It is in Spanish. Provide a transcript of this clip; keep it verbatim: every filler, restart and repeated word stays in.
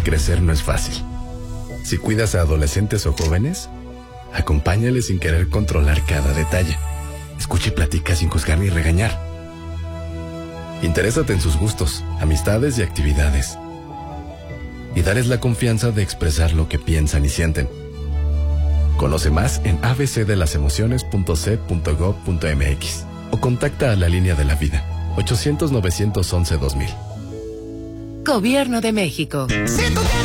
crecer no es fácil. Si cuidas a adolescentes o jóvenes, acompáñales sin querer controlar cada detalle. Escucha y platica sin juzgar ni regañar. Interésate en sus gustos, amistades y actividades. Y dales la confianza de expresar lo que piensan y sienten. Conoce más en a b c de las emociones punto c punto gov punto m x o contacta a la línea de la vida ochocientos, novecientos once, dos mil. Gobierno de México. Si tú